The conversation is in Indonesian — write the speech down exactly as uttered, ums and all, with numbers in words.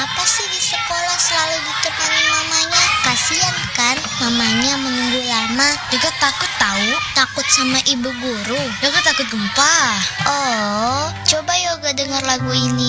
Kenapa sih di sekolah selalu ditemani mamanya? Kasian kan mamanya menunggu lama. Yoga takut tahu. Takut sama ibu guru. Yoga takut gempa. Oh, coba Yoga dengar lagu ini.